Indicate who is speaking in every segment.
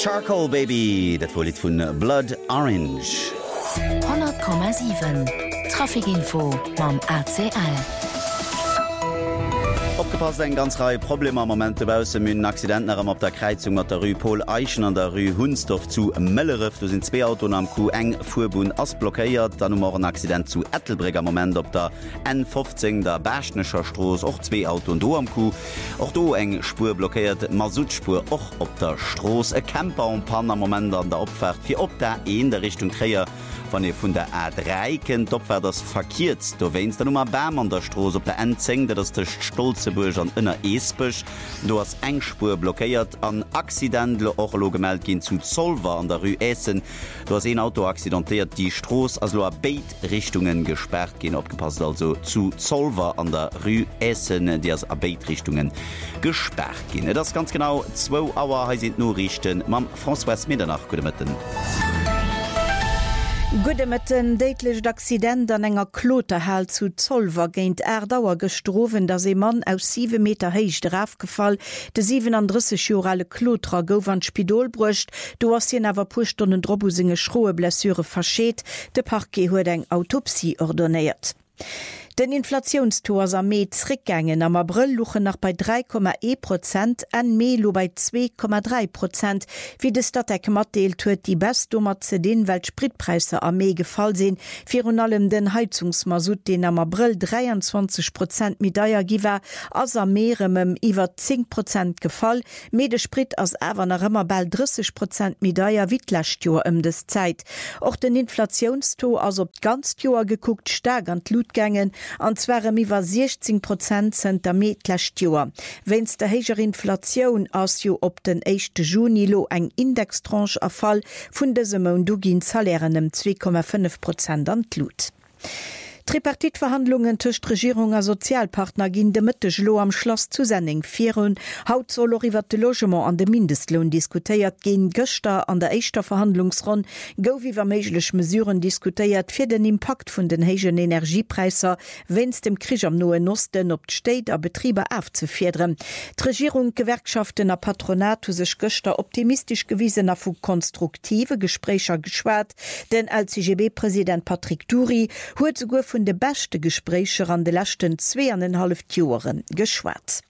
Speaker 1: Charcoal Baby, dat wohl vun Blood Orange.
Speaker 2: 100,7 Trafikinfo mam ACL.
Speaker 1: Opgepasst eng ganz Reihe Probleme momente bause mün Accidenten op der Kreizung mat der Rue Paul Eichen an der Rue Hunsdorf zu Müllerif. Du sind 2 Autos am Ku eng Fuhrbun ass blockéiert, dann um ein Accident zu Ettelbreger Moment op der N15 der Berschnescher Stroß och 2 Autos do am Ku. Och do eng Spur blockiert Masutspur och op der Stroß. E Camper und Panner Moment an der Opfahrt fir op der in der Richtung Kreier. Wann ihr vun der A3 kennt, op das verkiert. Du weinst der Nummer Bäm an der Stroß op der N10, dat das der Stolzeburg an ënner Eespech. Du hast Engspur blockiert an Accidentle och lo gemeldet gin zu Zollver an der Rue Essen. Du hast ein Auto accidentiert, die Stroß as lo a Beitrichtungen gesperrt gin, opgepasst also zu Zollver an der Rue Essen, die as a Beitrichtungen gesperrt gin. Das ganz genau 2 Auer he sind nur richten. Mam François Mitternach gute Mitten.
Speaker 3: Gude met den déitlech d'Accident an enger Kloterhel zu Zollver géint Erdauer gestrowen, dat se Mann aus 7 Meter héich drafgefall. De 37-jorale Klotra gouf an Spidol brucht, do ass hien awer puerstonnen Drbusinge schroe Blessuره verscheet, de Parquet huet eng Autopsie ordonnéiert. Den Inflationstor am Mäetsrickgängen am April luchen nach bei 3,1%, en Melo bei 2,3%. Wie de Stadtdeck matdeelt huet die Bestdommer ze den Weltspritpreise am Mee gefall sinn, fir un allem den Heizungsmasut, den am April 23% Medaier giwer, ass am Meeremem iwwer 10% gefall, mede Sprit ass awer nach ëmmer bald 30% Medaier witlächt Joer des Zeit. Och den Inflationstor ass op ganz Joer geguckt stärgend Lutgängen, anzwerem iwwer 16% sind der Meetlächt Joer. Wenns der héger Inflatioun ass jo op den 1. Juni lo eng Indextranche afall vun dese Mon dugin Salärenem 2,5% an Lut. Tripartitverhandlungen tëcht Regierung a Sozialpartner ginn de Mëtteg Lo am Schloss zu Senning virun. Haut soll iwwer de Logement an de Mindestlohn diskutéiert gin Gëchter an der éischter Verhandlungsron gouf iwwer méiglech Mesuren diskutéiert fir den Impact vun den hégen Energiepreiser wenns dem Krich am Noen Osten op d'Steit a Betrieber aufzufirdren. D'Regierung, Gewerkschaften a Patronat hu sech Gëchter optimistisch gewiesen a vu konstruktive Gesprächer geschwert, den LCGB-Präsident Patrick Duri huet sogur vun de beste Gesprächer an de lachten 2,5 Joren geschwat.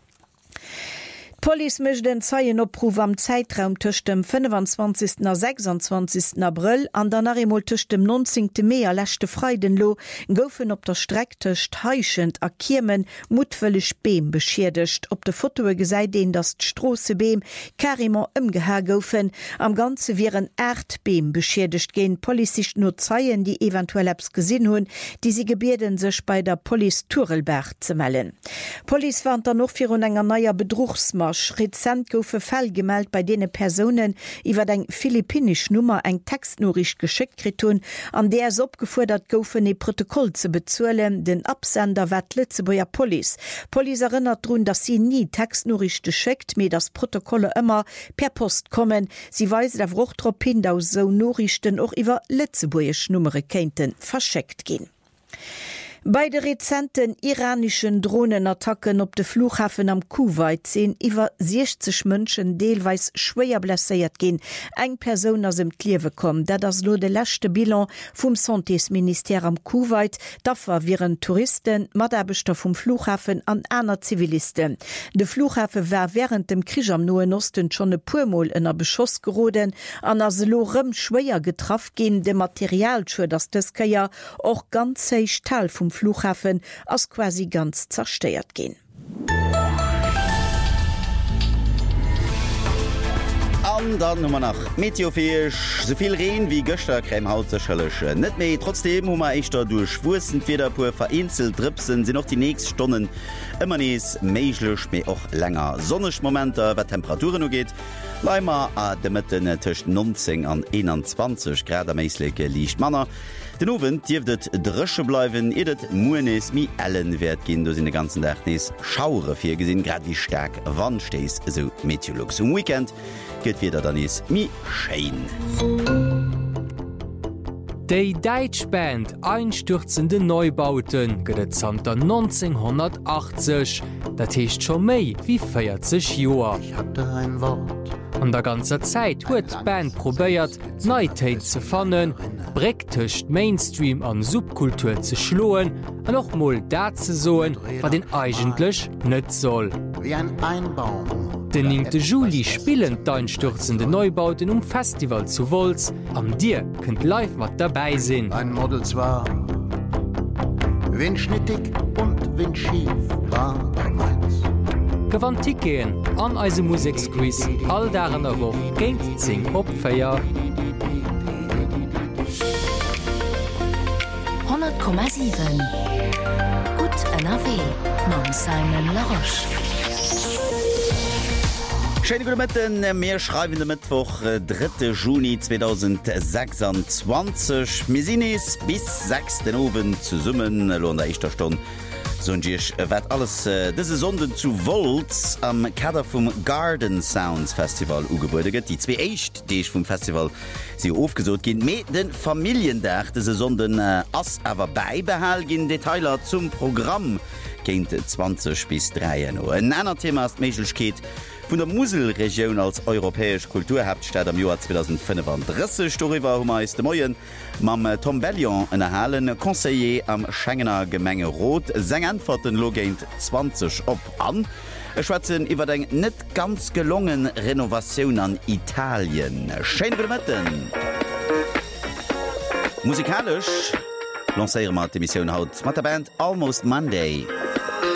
Speaker 3: Police mischt den Zeienopruf am Zeitraum tëcht dem 25. a 26. April an der Narimol tëcht dem 19. Mai lächte Freidenlo goufen op der Streck tëcht heichend a Kiemen mutwëlech Beem beschiedecht. Op de Fotoe gesäit den dat d'Strossebeem kariment ëmgeher goufen, am ganze viren Erdbeem beschiedecht gin. Polizist nur Zeien, die eventuell Apps gesinn hunn, die sie gebierden sech bei der Police Turelberg ze mellen. Police warnt dann noch fir un enger naier Bedruchsmarsch. Rezent goufe Fall gemeldt bei dene Personen iwwer eng philippinisch Nummer eng Textnoricht geschickt kritun, an der es opgefordert goufen e Protokoll zu bezuelen, den Absender wat Lützeburger Police. Police erinnert run, dass sie nie Textnorichte schickt, mir das Protokolle immer per Post kommen. Sie weisen der Fruchtrop hin, dass so Norichten auch iwwer Lützeburgisch Nummere kennten verschickt gehen. Bei de rezenten iranischen Drohnenattacken op de Flughafen am Kuwait sinn iwwer 60 Mënschen deelweis schwéier blesséiert gin. Eng Person ass em Kliewe kom, dat ass lo de lächte Bilan vum Santesminister am Kuwait, daffer viren Touristen, Maderbeter vum Flughafen an einer Zivilisten. De Flughafe wär während dem Krich am Noen Osten schon e puermol ënner Beschoss geroden, an as lo rëm schwéier getraff gin de Materialschuer das Deskeier och ganz seich Teil vum Flughafen as quasi ganz zersteiert gehen.
Speaker 1: Dann Nummer nach Meteofisch, soviel Regen wie Göster Krämhaut zerschëllech. Net méi trotzdem hummer ich da durchwursten wieder pur vereinzelt Dripsen sind noch die nächsten Stunden immer nees méiglech méi och länger sonnech Momente, wer Temperaturen no geht. Leimer a de Mitten tcht 19 an 21 Grad meisleke liicht Manner. Den Owen dirftet drësche bleiwen, edet Muenes mi allen wert gin do sinn de ganzen Dachnees Schaure fir gesinn grad wie stark wann stees so Meteorolog zum Weekend geht wieder dann is mi schein.
Speaker 4: Dei Deitsch Band einstürzende Neubauten gëtt Santer 1980, dat heescht schon méi wie 40 Joer.
Speaker 5: Ich hatte ein Wort
Speaker 4: An der ganzer Zeit huet d'Band probéiert, Neitéit ze fannen, brektecht Mainstream an Subkultur ze schloen, an och moll dat ze soen, wat den eigentlech net soll.
Speaker 5: Wie ein Einbaum.
Speaker 4: Den 9. Juli spielen d'einstürzende Neubauten Festival zu Volz, an Dir kënnt live mat dabei sinn.
Speaker 5: Ein Model zwar windschnittig und windschief war bei Mainz.
Speaker 4: Gewann Tikeen an eise Musiksquiz all daran erwo géint zing opfeier.
Speaker 2: 100,7 Gut NRW mam Simon Laroche.
Speaker 1: Schöne gute Mitten, wir schreiben den Mittwoch, 3. Juni 2026. Wir sind es bis 6. Abend zu summen, lohnt der ersten Stunde. So wird alles diese Sonde zu Volz am Kader vom Garden Sounds Festival ugebäudet. Die zwei echt, die ich vom Festival sie aufgesucht gehen, mit den Familiendach diese Sonden as aber beibehalten. Detailer zum Programm gehen 20 bis 3 Uhr. Ein anderes Thema ist Möglichkeit von der Muselregion als europäische Kulturhauptstadt am Jahr 2035. Darüber haben wir uns morgen mit Tom Bellion erhalten, Conseiller am Schengener Gemenge Rot. Seine Antworten loggen 20 ob an. Wir schwätzen über den nicht ganz gelungenen Renovation an Italien. Schön gemitten. Musikalisch lancieren wir die Mission heute mit der Band Almost Monday.